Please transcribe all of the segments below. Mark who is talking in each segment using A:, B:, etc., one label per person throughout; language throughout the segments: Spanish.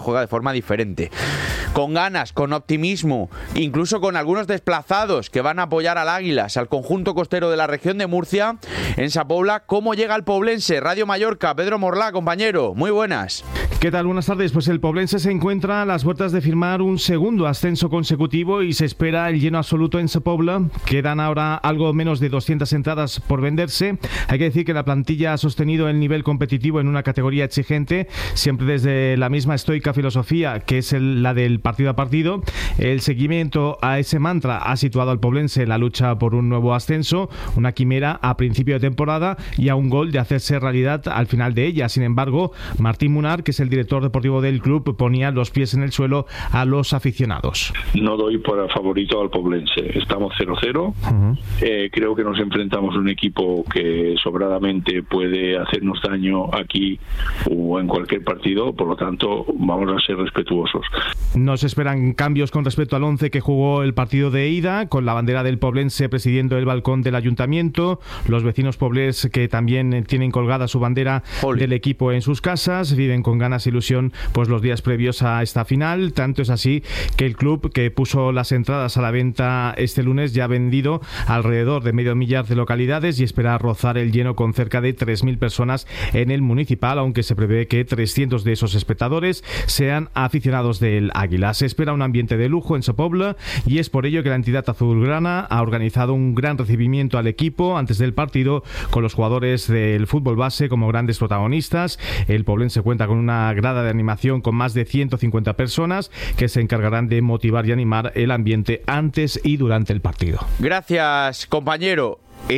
A: juega de forma diferente, con ganas, con optimismo, incluso con algunos desplazados que van a apoyar al Águilas, al conjunto costero de la región de Murcia, en Sa Pobla. ¿Cómo llega el Poblense? Radio Mallorca, Pedro Morlá, compañero, muy buenas.
B: ¿Qué tal? Buenas tardes. Pues el Poblense se encuentra a las puertas de firmar un segundo ascenso consecutivo y se espera el lleno absoluto en Sa Pobla. Quedan ahora algo menos de 200 entradas por venderse. Hay que decir que la plantilla ha sostenido el nivel competitivo en una categoría exigente, siempre desde la misma estoica filosofía que es la del partido a partido. El seguimiento a ese mantra ha situado al Poblense en la lucha por un nuevo ascenso, una quimera a principio de temporada y a un gol de hacerse realidad al final de ella. Sin embargo, Martín Munar, que es el director deportivo del club, ponía los pies en el suelo a los aficionados.
C: No doy por favorito al Poblense. Estamos 0-0. Creo que nos enfrentamos a un equipo que sobradamente puede hacernos daño aquí o en cualquier partido, por lo tanto vamos a ser respetuosos.
B: No se esperan cambios con respecto al 11 que jugó el partido de ida, con la bandera del Poblense presidiendo el balcón del ayuntamiento, los vecinos poblés que también tienen colgada su bandera del equipo en sus casas, viven con ganas e ilusión pues los días previos a esta final. Tanto es así que el club, que puso las entradas a la venta este lunes, ya ha vendido alrededor de medio millar de localidades y espera rozar el lleno con cerca de 3.000 personas en el municipal, aunque se prevé que 300 de esos espectadores sean aficionados del Águila. Se espera un ambiente de lujo en Sa Pobla y es por ello que la entidad azulgrana ha organizado un gran recibimiento al equipo antes del partido, con los jugadores del fútbol base como grandes protagonistas. El Poblense cuenta con una grada de animación con más de 150 personas que se encargarán de motivar y animar el ambiente antes y durante el partido.
A: Gracias, compañero.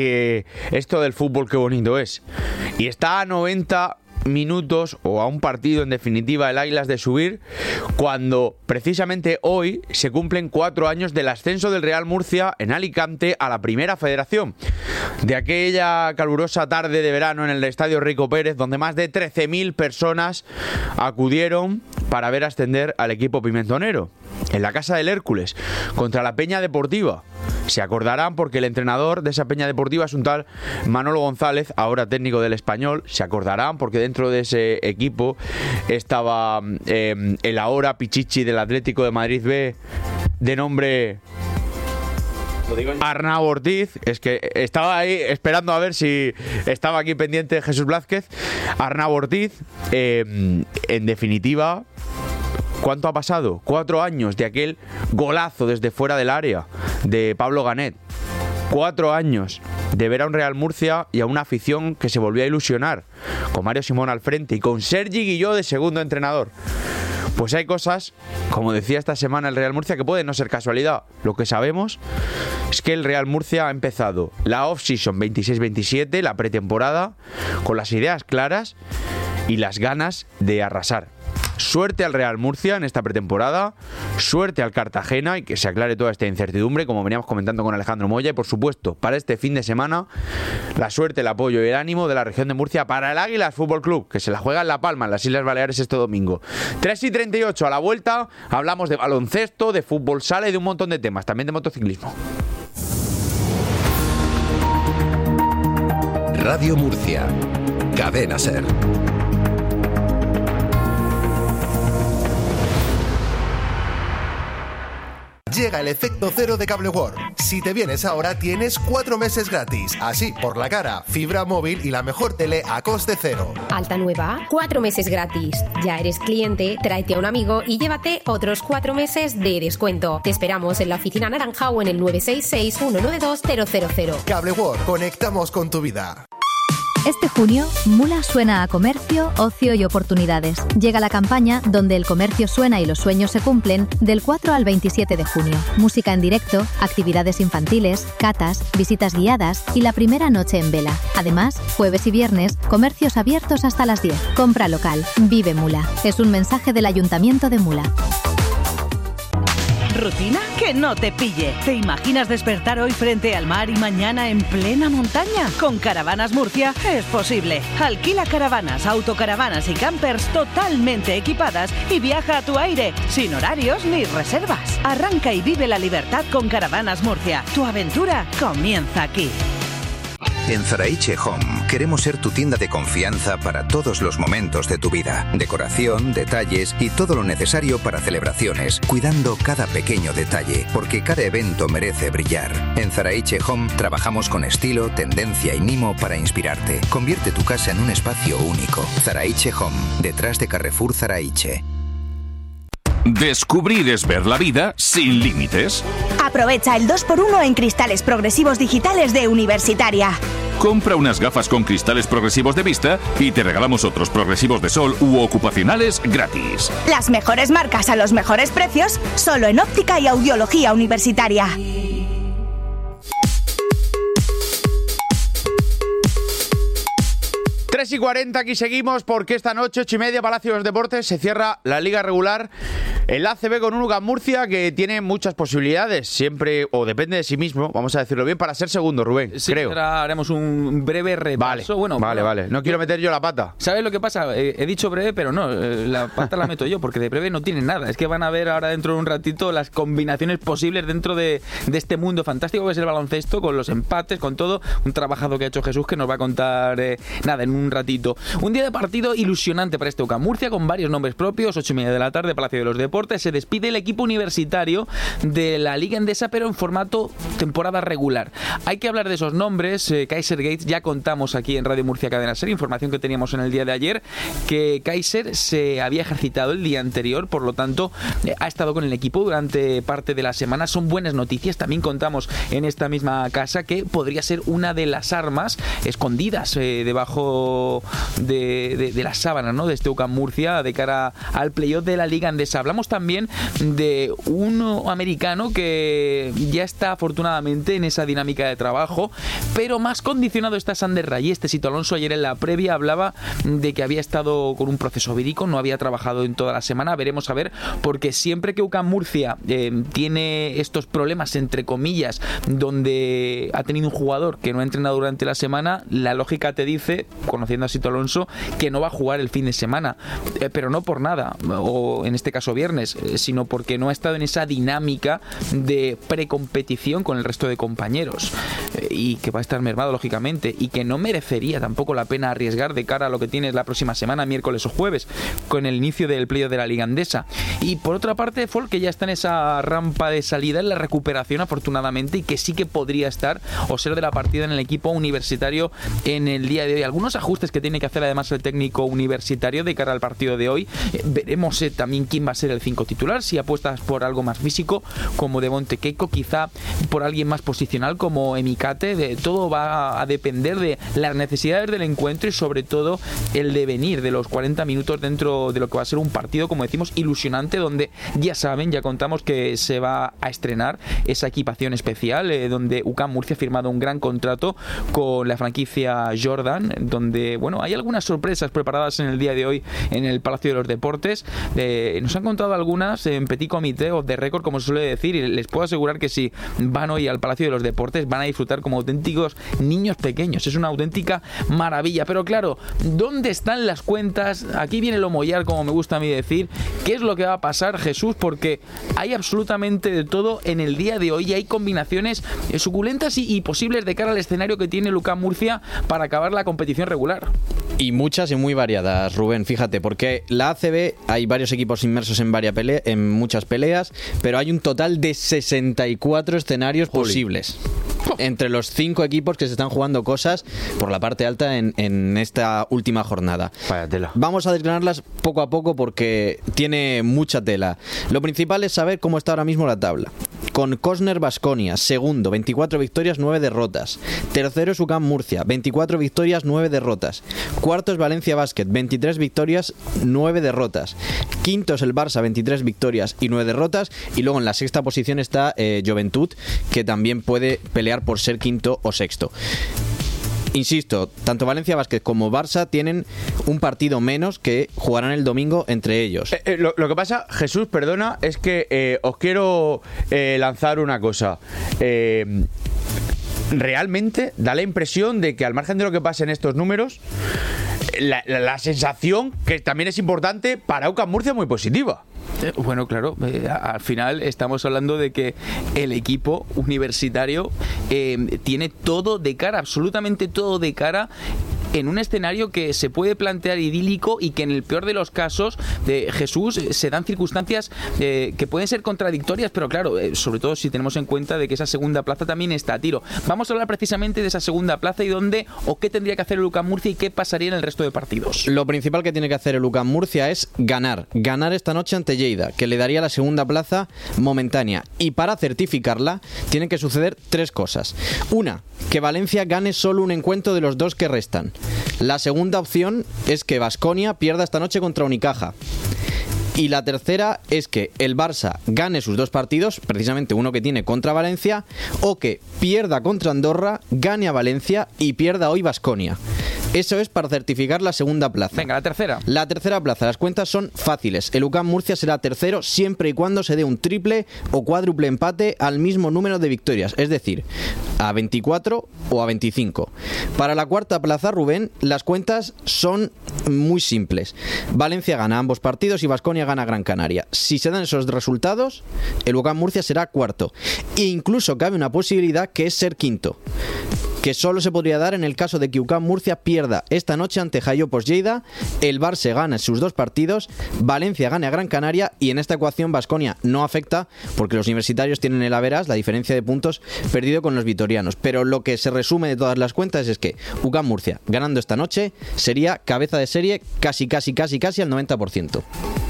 A: Esto del fútbol qué bonito es. Y está a 90 minutos o a un partido en definitiva el Águilas de subir, cuando precisamente hoy se cumplen 4 años del ascenso del Real Murcia en Alicante a la Primera Federación, de aquella calurosa tarde de verano en el Estadio Rico Pérez, donde más de 13.000 personas acudieron para ver ascender al equipo pimentonero en la Casa del Hércules contra la Peña Deportiva. Se acordarán porque el entrenador de esa Peña Deportiva es un tal Manolo González, ahora técnico del Español. Se acordarán porque dentro de ese equipo estaba el ahora Pichichi del Atlético de Madrid B, de nombre Arnau Ortiz. Es que estaba ahí esperando a ver si estaba aquí pendiente Jesús Blázquez. Arnau Ortiz, en definitiva, ¿cuánto ha pasado? 4 años de aquel golazo desde fuera del área de Pablo Ganet. 4 años de ver a un Real Murcia y a una afición que se volvió a ilusionar, con Mario Simón al frente y con Sergi Guilló de segundo entrenador. Pues hay cosas, como decía esta semana el Real Murcia, que pueden no ser casualidad. Lo que sabemos es que el Real Murcia ha empezado la off-season 26-27, la pretemporada, con las ideas claras y las ganas de arrasar. Suerte al Real Murcia en esta pretemporada, suerte al Cartagena y que se aclare toda esta incertidumbre, como veníamos comentando con Alejandro Moya, y por supuesto, para este fin de semana, la suerte, el apoyo y el ánimo de la región de Murcia para el Águilas Fútbol Club, que se la juega en La Palma, en las Islas Baleares, este domingo. 3:38 a la vuelta, hablamos de baloncesto, de fútbol sala y de un montón de temas, también de motociclismo.
D: Radio Murcia, Cadena SER.
E: Llega el efecto cero de Cable World. Si te vienes ahora tienes 4 meses gratis. Así, por la cara, fibra móvil y la mejor tele a coste cero.
F: Alta nueva, 4 meses gratis. Ya eres cliente, tráete a un amigo y llévate otros 4 meses de descuento. Te esperamos en la oficina naranja o en el 966-192-000.
E: Cable World, conectamos con tu vida.
G: Este junio, Mula suena a comercio, ocio y oportunidades. Llega la campaña donde el comercio suena y los sueños se cumplen del 4 al 27 de junio. Música en directo, actividades infantiles, catas, visitas guiadas y la primera noche en vela. Además, jueves y viernes, comercios abiertos hasta las 10. Compra local. Vive Mula. Es un mensaje del Ayuntamiento de Mula.
H: ¿Rutina? Que no te pille. ¿Te imaginas despertar hoy frente al mar y mañana en plena montaña? Con Caravanas Murcia es posible. Alquila caravanas, autocaravanas y campers totalmente equipadas y viaja a tu aire, sin horarios ni reservas. Arranca y vive la libertad con Caravanas Murcia. Tu aventura comienza aquí.
I: En Zaraiche Home queremos ser tu tienda de confianza para todos los momentos de tu vida. Decoración, detalles y todo lo necesario para celebraciones, cuidando cada pequeño detalle, porque cada evento merece brillar. En Zaraiche Home trabajamos con estilo, tendencia y mimo para inspirarte. Convierte tu casa en un espacio único. Zaraiche Home, detrás de Carrefour Zaraiche.
J: Descubrir es ver la vida sin límites.
K: Aprovecha el 2x1 en cristales progresivos digitales de Universitaria.
J: Compra unas gafas con cristales progresivos de vista y te regalamos otros progresivos de sol u ocupacionales gratis.
K: Las mejores marcas a los mejores precios, solo en Óptica y Audiología Universitaria.
A: 3:40, aquí seguimos porque esta noche, 8:30, Palacio de los Deportes, se cierra la liga regular. El ACB con un UCAM Murcia que tiene muchas posibilidades, siempre, o depende de sí mismo, vamos a decirlo bien, para ser segundo, Rubén,
L: sí,
A: creo.
L: Ahora haremos un breve repaso.
A: Vale. No quiero meter yo la pata.
L: ¿Sabes lo que pasa? He dicho breve, pero no, la pata la meto yo, porque de breve no tienen nada. Es que van a ver ahora dentro de un ratito las combinaciones posibles dentro de este mundo fantástico que es el baloncesto, con los empates, con todo. Un trabajado que ha hecho Jesús que nos va a contar en un ratito. Un día de partido ilusionante para este UCAM Murcia, con varios nombres propios. 8:30 de la tarde, Palacio de los Deportes. Se despide el equipo universitario de la Liga Endesa, pero en formato temporada regular. Hay que hablar de esos nombres. Kaiser Gates, ya contamos aquí en Radio Murcia Cadena Ser, información que teníamos en el día de ayer, que Kaiser se había ejercitado el día anterior, por lo tanto ha estado con el equipo durante parte de la semana. Son buenas noticias. También contamos en esta misma casa que podría ser una de las armas escondidas debajo de la sábana, ¿no?, de este UCAM Murcia de cara al playoff de la Liga Endesa. Hablamos también de un americano que ya está afortunadamente en esa dinámica de trabajo, pero más condicionado está Sander Rayes. Tecito Alonso ayer en la previa hablaba de que había estado con un proceso vírico, no había trabajado en toda la semana. Veremos a ver, porque siempre que UCAM Murcia tiene estos problemas, entre comillas, donde ha tenido un jugador que no ha entrenado durante la semana, la lógica te dice, conociendo a Tecito Alonso, que no va a jugar el fin de semana, pero no por nada, o en este caso viernes, sino porque no ha estado en esa dinámica de precompetición con el resto de compañeros, y que va a estar mermado lógicamente, y que no merecería tampoco la pena arriesgar de cara a lo que tienes la próxima semana, miércoles o jueves, con el inicio del playoff de la Liga Endesa. Y por otra parte, Folk, que ya está en esa rampa de salida, en la recuperación afortunadamente, y que sí que podría estar o ser de la partida en el equipo universitario en el día de hoy. Algunos ajustes que tiene que hacer además el técnico universitario de cara al partido de hoy. Veremos también quién va a ser el 5 titular, si apuestas por algo más físico como Devonte Keiko, quizá por alguien más posicional como Emikate. Todo va a depender de las necesidades del encuentro y sobre todo el devenir de los 40 minutos dentro de lo que va a ser un partido, como decimos, ilusionante, donde ya saben, ya contamos que se va a estrenar esa equipación especial, donde UCAM Murcia ha firmado un gran contrato con la franquicia Jordan, donde hay algunas sorpresas preparadas en el día de hoy en el Palacio de los Deportes. Nos han contado algunas en petit comité o de récord, como se suele decir, y les puedo asegurar que si van hoy al Palacio de los Deportes van a disfrutar como auténticos niños pequeños. Es una auténtica maravilla. Pero claro, ¿dónde están las cuentas? Aquí viene lo mollar, como me gusta a mí decir. ¿Qué es lo que va a pasar, Jesús? Porque hay absolutamente de todo en el día de hoy y hay combinaciones suculentas y posibles de cara al escenario que tiene UCAM Murcia para acabar la competición regular.
M: Y muchas y muy variadas, Rubén, fíjate, porque la ACB hay varios equipos inmersos en muchas peleas, pero hay un total de 64 escenarios posibles entre los 5 equipos que se están jugando cosas por la parte alta en esta última jornada.
A: Vaya tela.
M: Vamos a desgranarlas poco a poco porque tiene mucha tela. Lo principal es saber cómo está ahora mismo la tabla. Con Cosner Baskonia, segundo, 24 victorias, 9 derrotas. Tercero es UCAM Murcia, 24 victorias, 9 derrotas. Cuarto es Valencia Basket, 23 victorias, 9 derrotas. Quinto es el Barça, 23 victorias y 9 derrotas. Y luego en la sexta posición está Joventut, que también puede pelear por ser quinto o sexto. Insisto, tanto Valencia Basket como Barça tienen un partido menos que jugarán el domingo entre ellos.
A: Lo que pasa, Jesús, perdona, es que os quiero lanzar una cosa. Realmente da la impresión de que al margen de lo que pase en estos números, la sensación, que también es importante, para UCAM Murcia es muy positiva.
L: Bueno, claro, al final estamos hablando de que el equipo universitario tiene todo de cara, absolutamente todo de cara, en un escenario que se puede plantear idílico y que en el peor de los casos de Jesús se dan circunstancias que pueden ser contradictorias, pero claro, sobre todo si tenemos en cuenta de que esa segunda plaza también está a tiro. Vamos a hablar precisamente de esa segunda plaza y dónde o qué tendría que hacer el UCAM Murcia y qué pasaría en el resto de partidos.
M: Lo principal que tiene que hacer el UCAM Murcia es ganar esta noche ante Lleida, que le daría la segunda plaza momentánea, y para certificarla tienen que suceder 3 cosas. Una, que Valencia gane solo un encuentro de los 2 que restan. La segunda opción es que Baskonia pierda esta noche contra Unicaja. Y la tercera es que el Barça gane sus 2 partidos, precisamente uno que tiene contra Valencia, o que pierda contra Andorra, gane a Valencia y pierda hoy Baskonia. Eso es para certificar la segunda plaza.
L: Venga, la tercera.
M: La tercera plaza, las cuentas son fáciles. El UCAM Murcia será tercero siempre y cuando se dé un triple o cuádruple empate al mismo número de victorias, es decir, a 24 o a 25. Para la cuarta plaza, Rubén, las cuentas son muy simples. Valencia gana ambos partidos y Baskonia gana Gran Canaria. Si se dan esos resultados, el UCAM Murcia será cuarto. E incluso cabe una posibilidad que es ser quinto, que solo se podría dar en el caso de que UCAM Murcia pierda esta noche ante Jaiopos Lleida, el Barça gane sus 2 partidos, Valencia gane a Gran Canaria, y en esta ecuación Baskonia no afecta porque los universitarios tienen el average, la diferencia de puntos perdido con los vitorianos. Pero lo que se resume de todas las cuentas es que UCAM Murcia ganando esta noche sería cabeza de serie casi al 90%.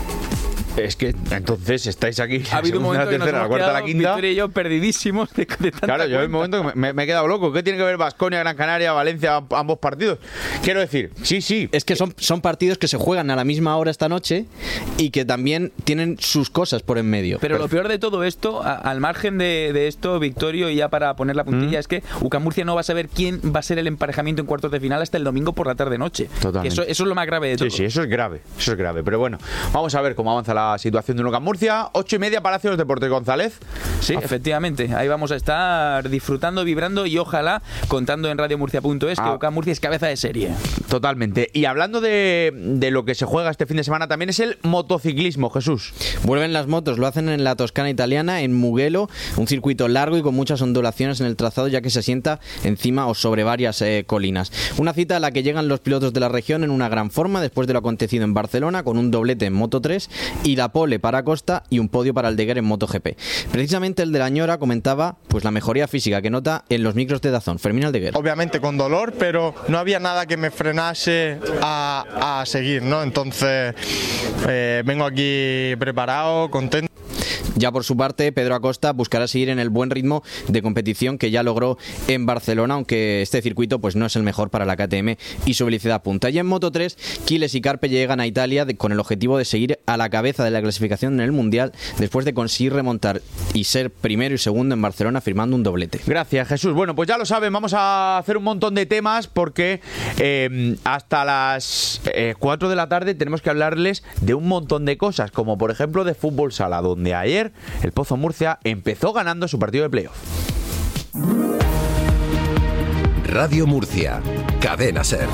A: Es que entonces estáis aquí.
L: Ha habido un momento
A: la tercera, la cuarta, la quinta.
L: Victoria y yo perdidísimos de tanta
A: Claro, yo en un momento que me he quedado loco. ¿Qué tiene que ver Baskonia, Gran Canaria, Valencia, ambos partidos? Quiero decir, sí.
M: Es que son partidos que se juegan a la misma hora esta noche y que también tienen sus cosas por en medio.
L: Pero lo peor de todo esto, al margen de esto, Victorio, y ya para poner la puntilla, es que UCAM Murcia no va a saber quién va a ser el emparejamiento en cuartos de final hasta el domingo por la tarde-noche.
A: Totalmente.
L: Eso es lo más grave de todo.
A: Sí, eso es grave. Pero bueno, vamos a ver cómo avanza la situación de UCAM Murcia. 8:30, Palacio de los Deportes, González.
L: Sí, efectivamente. Ahí vamos a estar disfrutando, vibrando y ojalá contando en radiomurcia.es que UCAM Murcia es cabeza de serie.
A: Totalmente. Y hablando de lo que se juega este fin de semana, también es el motociclismo, Jesús.
M: Vuelven las motos, lo hacen en la Toscana italiana, en Mugello, un circuito largo y con muchas ondulaciones en el trazado, ya que se asienta encima o sobre varias colinas. Una cita a la que llegan los pilotos de la región en una gran forma después de lo acontecido en Barcelona, con un doblete en Moto3 y la pole para Costa y un podio para Aldeguer en MotoGP. Precisamente el de la Ñora comentaba pues la mejoría física que nota en los micros de DAZN. Fermín Aldeguer.
N: Obviamente con dolor, pero no había nada que me frenase a seguir, ¿no? Entonces vengo aquí preparado, contento.
M: Ya por su parte, Pedro Acosta buscará seguir en el buen ritmo de competición que ya logró en Barcelona, aunque este circuito pues no es el mejor para la KTM y su velocidad punta. Y en Moto3, Quiles y Carpe llegan a Italia con el objetivo de seguir a la cabeza de la clasificación en el Mundial después de conseguir remontar y ser primero y segundo en Barcelona firmando un doblete.
A: Gracias, Jesús. Bueno, pues ya lo saben, vamos a hacer un montón de temas porque hasta las 4 de la tarde tenemos que hablarles de un montón de cosas, como por ejemplo de fútbol sala, donde ayer el Pozo Murcia empezó ganando su partido de playoff.
D: Radio Murcia, Cadena SER.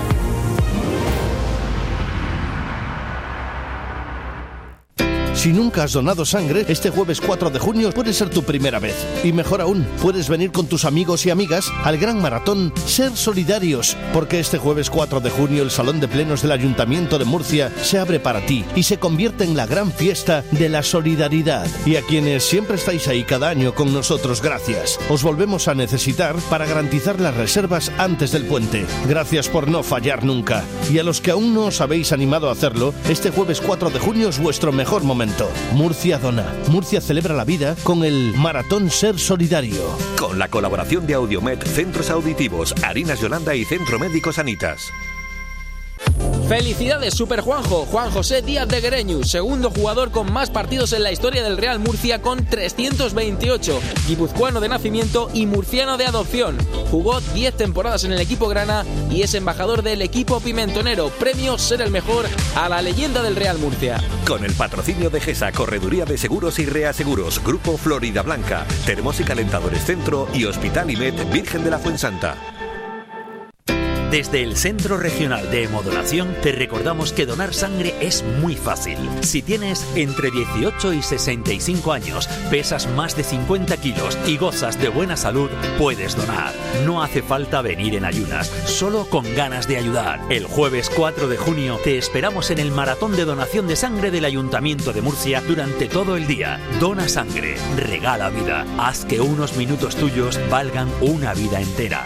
O: Si nunca has donado sangre, este jueves 4 de junio puede ser tu primera vez. Y mejor aún, puedes venir con tus amigos y amigas al gran maratón Ser Solidarios, porque este jueves 4 de junio el Salón de Plenos del Ayuntamiento de Murcia se abre para ti y se convierte en la gran fiesta de la solidaridad. Y a quienes siempre estáis ahí cada año con nosotros, gracias. Os volvemos a necesitar para garantizar las reservas antes del puente. Gracias por no fallar nunca. Y a los que aún no os habéis animado a hacerlo, este jueves 4 de junio es vuestro mejor momento. Murcia dona. Murcia celebra la vida con el Maratón Ser Solidario.
P: Con la colaboración de Audiomed, Centros Auditivos, Harinas Yolanda y Centro Médico Sanitas.
Q: Felicidades Super Juanjo, Juan José Díaz de Guereñu, segundo jugador con más partidos en la historia del Real Murcia con 328, guipuzcoano de nacimiento y murciano de adopción. Jugó 10 temporadas en el equipo grana y es embajador del equipo pimentonero, premio Ser el Mejor a la leyenda del Real Murcia.
P: Con el patrocinio de GESA, Correduría de Seguros y Reaseguros, Grupo Florida Blanca, Termos y Calentadores Centro y Hospital IMED Virgen de la Fuensanta.
R: Desde el Centro Regional de Hemodonación te recordamos que donar sangre es muy fácil. Si tienes entre 18 y 65 años, pesas más de 50 kilos y gozas de buena salud, puedes donar. No hace falta venir en ayunas, solo con ganas de ayudar. El jueves 4 de junio te esperamos en el maratón de donación de sangre del Ayuntamiento de Murcia durante todo el día. Dona sangre, regala vida. Haz que unos minutos tuyos valgan una vida entera.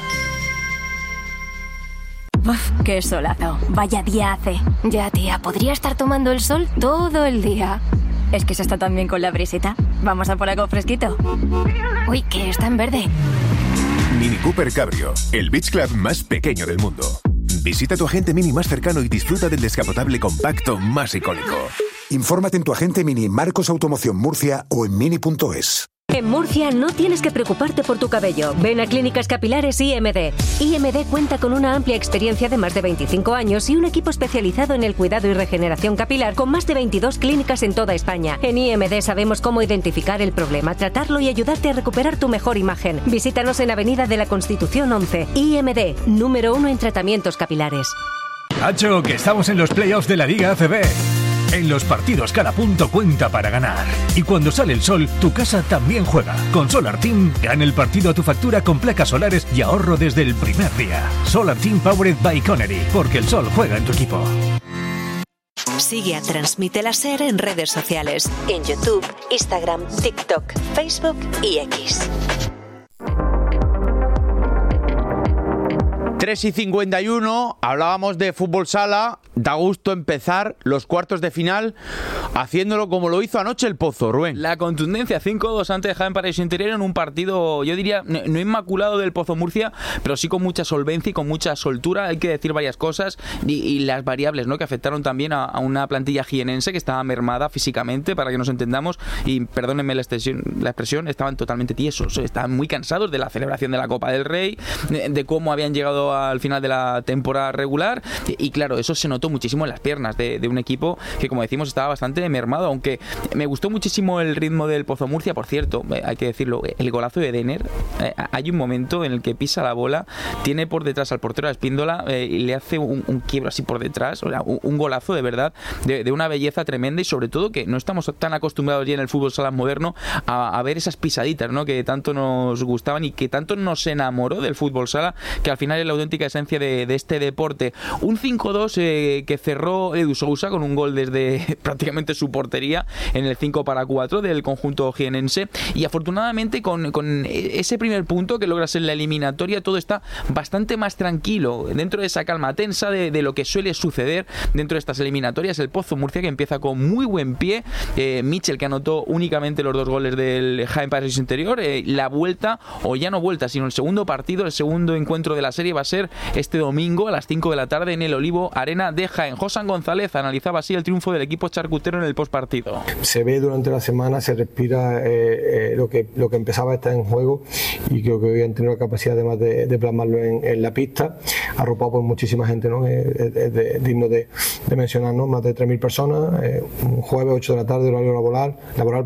S: Uf, qué solazo. Vaya día hace. Ya, tía, podría estar tomando el sol todo el día. Es que se está tan bien con la brisita. Vamos a por algo fresquito. Uy, que está en verde.
T: Mini Cooper Cabrio, el beach club más pequeño del mundo. Visita tu agente Mini más cercano y disfruta del descapotable compacto más icónico.
U: Infórmate en tu agente Mini Marcos Automoción Murcia o en mini.es.
V: En Murcia no tienes que preocuparte por tu cabello. Ven a Clínicas Capilares IMD. IMD cuenta con una amplia experiencia de más de 25 años y un equipo especializado en el cuidado y regeneración capilar con más de 22 clínicas en toda España. En IMD sabemos cómo identificar el problema, tratarlo y ayudarte a recuperar tu mejor imagen. Visítanos en Avenida de la Constitución 11. IMD, número 1 en tratamientos capilares.
W: Hacho, que estamos en los playoffs de la Liga ACB. En los partidos cada punto cuenta para ganar. Y cuando sale el sol, tu casa también juega. Con Solar Team, gana el partido a tu factura con placas solares y ahorro desde el primer día. Solar Team Powered by Connery, porque el sol juega en tu equipo.
X: Sigue a Transmite la SER en redes sociales. En YouTube, Instagram, TikTok, Facebook y X.
A: 3:51, hablábamos de fútbol sala. Da gusto empezar los cuartos de final haciéndolo como lo hizo anoche el Pozo, Rubén.
L: La contundencia 5-2 ante Jaén Paraíso Interior en un partido, yo diría, no inmaculado del Pozo Murcia, pero sí con mucha solvencia y con mucha soltura. Hay que decir varias cosas y las variables, ¿no?, que afectaron también a una plantilla jienense que estaba mermada físicamente, para que nos entendamos, y perdónenme la expresión, estaban totalmente tiesos, estaban muy cansados de la celebración de la Copa del Rey, de cómo habían llegado al final de la temporada regular, y claro, eso se notó muchísimo en las piernas de un equipo que, como decimos, estaba bastante mermado, aunque me gustó muchísimo el ritmo del Pozo Murcia. Por cierto, hay que decirlo, el golazo de Denner, hay un momento en el que pisa la bola, tiene por detrás al portero a Espíndola y le hace un quiebro así por detrás, o sea, un golazo de verdad, de una belleza tremenda, y sobre todo que no estamos tan acostumbrados ya en el fútbol sala moderno a ver esas pisaditas, ¿no?, que tanto nos gustaban y que tanto nos enamoró del fútbol sala, que al final es la auténtica esencia de este deporte. Un 5-2 que cerró Edu Sousa con un gol desde prácticamente su portería en el 5-4 del conjunto jienense, y afortunadamente con ese primer punto que logras en la eliminatoria, todo está bastante más tranquilo, dentro de esa calma tensa de lo que suele suceder dentro de estas eliminatorias. El Pozo Murcia, que empieza con muy buen pie, Michel, que anotó únicamente los 2 goles del Jaén Paraíso Interior, la vuelta, o ya no vuelta, sino el segundo partido, el segundo encuentro de la serie va a ser este domingo a las 5 de la tarde en el Olivo Arena de Jaén. Josán González analizaba así el triunfo del equipo charcutero en el postpartido.
Y: Se ve durante la semana, se respira lo que empezaba a estar en juego, y creo que hoy han tenido la capacidad además de plasmarlo en la pista, arropado por muchísima gente, ¿no? Digno de mencionar, ¿no? Más de 3.000 personas, un jueves 8 de la tarde, horario laboral,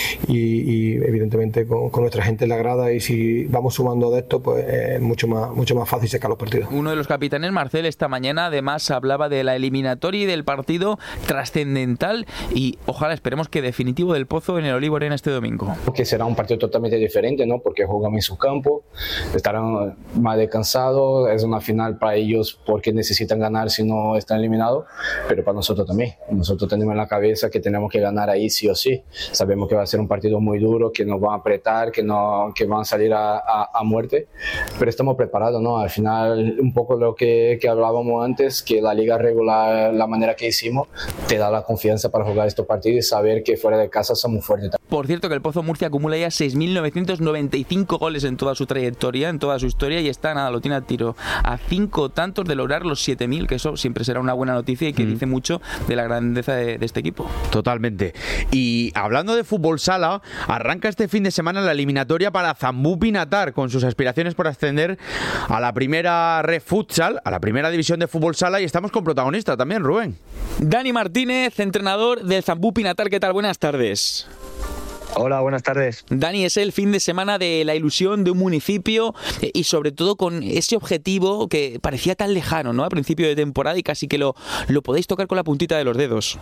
Y: y evidentemente con nuestra gente en la grada, y si vamos sumando de esto, pues mucho más fácil sacar los partidos.
L: Uno de los capitanes, Marcel, esta mañana además hablaba de la eliminatoria y del partido trascendental, y ojalá esperemos que definitivo del Pozo en el Olivo Arena este domingo.
Z: Que será un partido totalmente diferente, ¿no?, porque juegan en su campo, estarán más descansados, es una final para ellos porque necesitan ganar si no están eliminados, pero para nosotros también. Nosotros tenemos en la cabeza que tenemos que ganar ahí sí o sí. Sabemos que va a ser un partido muy duro, que nos van a apretar, que van a salir a muerte, pero estamos preparados, ¿no? Al final, un poco lo que hablábamos antes, que la liga regular, la manera que hicimos, te da la confianza para jugar estos partidos y saber que fuera de casa somos fuertes.
L: Por cierto, que el Pozo Murcia acumula ya 6.995 goles en toda su trayectoria, en toda su historia, y está, lo tiene a tiro, a 5 tantos de lograr los 7.000, que eso siempre será una buena noticia y que dice mucho de la grandeza de este equipo.
A: Totalmente. Y hablando de fútbol sala, arranca este fin de semana la eliminatoria para Zambú Pinatar, con sus aspiraciones por ascender a la primera Red Futsal, a la primera división de fútbol sala, y estamos con protagonista también, Rubén.
L: Dani Martínez, entrenador del Zambú Pinatar, ¿qué tal? Buenas tardes.
B: Hola, buenas tardes.
Q: Dani, es el fin de semana de la ilusión de un municipio y sobre todo con ese objetivo que parecía tan lejano, ¿no? A principio de temporada y casi que lo podéis tocar con la puntita de los dedos.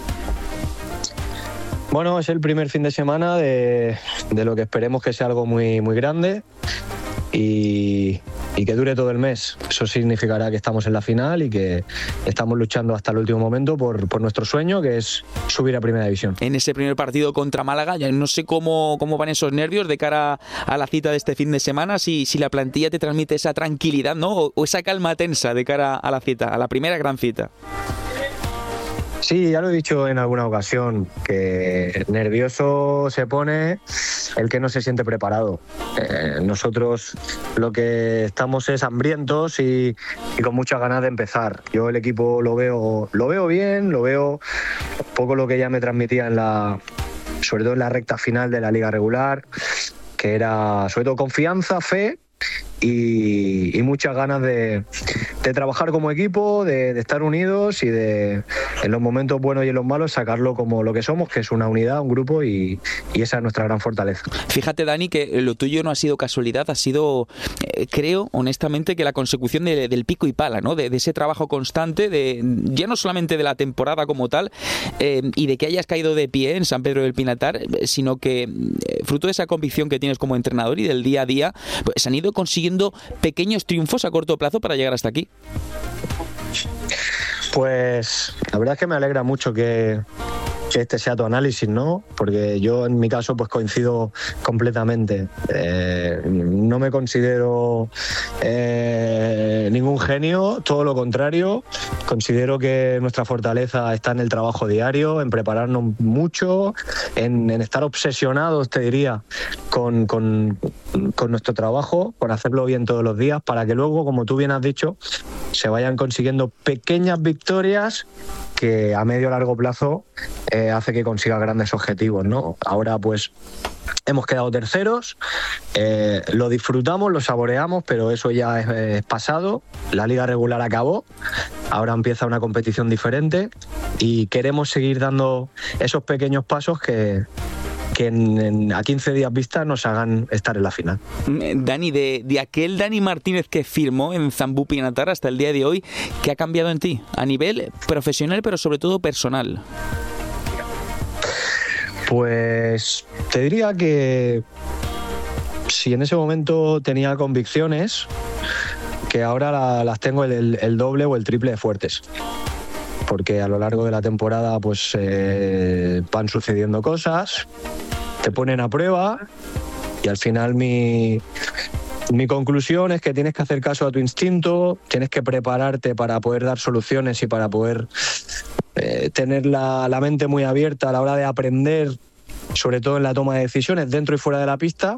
B: Bueno, es el primer fin de semana de lo que esperemos que sea algo muy, muy grande y que dure todo el mes. Eso significará que estamos en la final y que estamos luchando hasta el último momento por nuestro sueño, que es subir a Primera División.
Q: En ese primer partido contra Málaga, ya no sé cómo van esos nervios de cara a la cita de este fin de semana, si la plantilla te transmite esa tranquilidad, ¿no? O esa calma tensa de cara a la cita, a la primera gran cita.
B: Sí, ya lo he dicho en alguna ocasión, que nervioso se pone el que no se siente preparado. Nosotros lo que estamos es hambrientos y con muchas ganas de empezar. Yo el equipo lo veo bien, lo veo un poco lo que ya me transmitía sobre todo en la recta final de la liga regular, que era sobre todo confianza, fe y muchas ganas de trabajar como equipo, de estar unidos y de, en los momentos buenos y en los malos, sacarlo como lo que somos, que es una unidad, un grupo, y esa es nuestra gran fortaleza.
Q: Fíjate, Dani, que lo tuyo no ha sido casualidad, ha sido, creo, honestamente, que la consecución del pico y pala, ¿no? De ese trabajo constante, ya no solamente de la temporada como tal, y de que hayas caído de pie en San Pedro del Pinatar, sino que fruto de esa convicción que tienes como entrenador y del día a día, pues han ido consiguiendo pequeños triunfos a corto plazo para llegar hasta aquí.
B: Pues la verdad es que me alegra mucho que este sea tu análisis, ¿no? Porque yo en mi caso pues coincido completamente. No me considero ningún genio, todo lo contrario. Considero que nuestra fortaleza está en el trabajo diario, en prepararnos mucho, en estar obsesionados, te diría, con nuestro trabajo, por hacerlo bien todos los días, para que luego, como tú bien has dicho, se vayan consiguiendo pequeñas victorias que a medio o largo plazo hace que consiga grandes objetivos, ¿no? Ahora pues hemos quedado terceros, lo disfrutamos, lo saboreamos, pero eso ya es pasado. La liga regular acabó, ahora empieza una competición diferente y queremos seguir dando esos pequeños pasos que a 15 días vista nos hagan estar en la final.
Q: Dani, de aquel Dani Martínez que firmó en Zambú Pinatar hasta el día de hoy, ¿qué ha cambiado en ti? A nivel profesional, pero sobre todo personal.
B: Pues te diría que si en ese momento tenía convicciones, que ahora las tengo el doble o el triple de fuertes. Porque a lo largo de la temporada pues van sucediendo cosas, te ponen a prueba y al final mi conclusión es que tienes que hacer caso a tu instinto, tienes que prepararte para poder dar soluciones y para poder tener la mente muy abierta a la hora de aprender, sobre todo en la toma de decisiones dentro y fuera de la pista.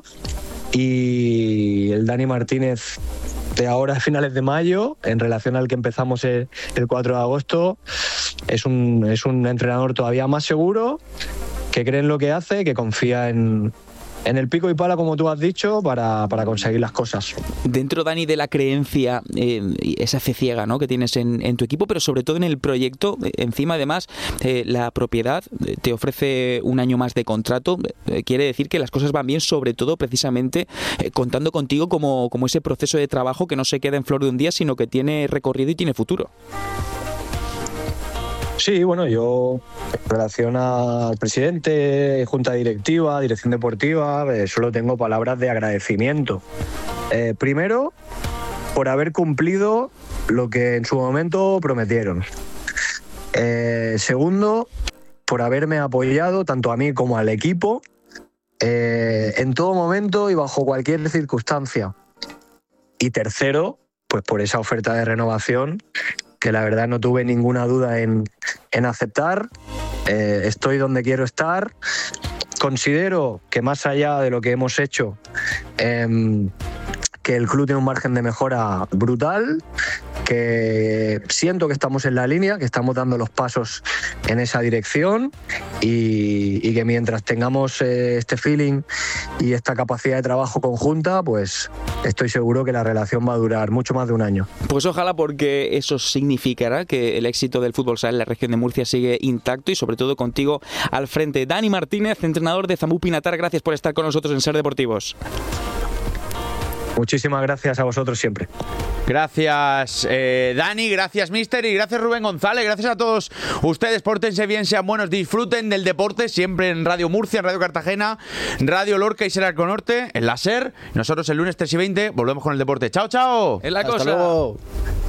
B: Y el Dani Martínez de ahora a finales de mayo, en relación al que empezamos el 4 de agosto, es un entrenador todavía más seguro, que cree en lo que hace, que confía en el pico y pala, como tú has dicho, para conseguir las cosas.
Q: Dentro, Dani, de la creencia, esa fe ciega, ¿no?, que tienes en tu equipo, pero sobre todo en el proyecto, encima además la propiedad te ofrece un año más de contrato, quiere decir que las cosas van bien, sobre todo precisamente contando contigo como ese proceso de trabajo que no se queda en flor de un día, sino que tiene recorrido y tiene futuro.
B: Sí, bueno, yo en relación al presidente, junta directiva, dirección deportiva, solo tengo palabras de agradecimiento. Primero, por haber cumplido lo que en su momento prometieron. Segundo, por haberme apoyado tanto a mí como al equipo en todo momento y bajo cualquier circunstancia. Y tercero, pues por esa oferta de renovación que la verdad no tuve ninguna duda en aceptar. Estoy donde quiero estar. Considero que más allá de lo que hemos hecho, que el club tiene un margen de mejora brutal, que siento que estamos en la línea, que estamos dando los pasos en esa dirección y que mientras tengamos este feeling y esta capacidad de trabajo conjunta, pues estoy seguro que la relación va a durar mucho más de un año.
L: Pues ojalá, porque eso significará que el éxito del fútbol sala en la región de Murcia sigue intacto y sobre todo contigo al frente. Dani Martínez, entrenador de Zambú Pinatar, gracias por estar con nosotros en Ser Deportivos.
B: Muchísimas gracias a vosotros siempre.
A: Gracias, Dani, gracias, Mister, y gracias, Rubén González. Gracias a todos ustedes. Pórtense bien, sean buenos, disfruten del deporte siempre en Radio Murcia, en Radio Cartagena, Radio Lorca y Ser Arco Norte, en la SER. Nosotros el lunes 3:20 volvemos con el deporte. ¡Chao, chao!
L: En la
M: Hasta
L: cosa.
M: luego.